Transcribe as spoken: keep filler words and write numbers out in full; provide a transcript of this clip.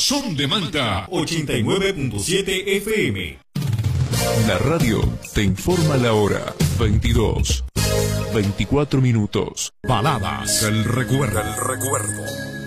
Son de Manta ochenta y nueve punto siete F M. La radio te informa la hora. veintidós, veinticuatro minutos. Baladas del recuerdo. Del recuerdo.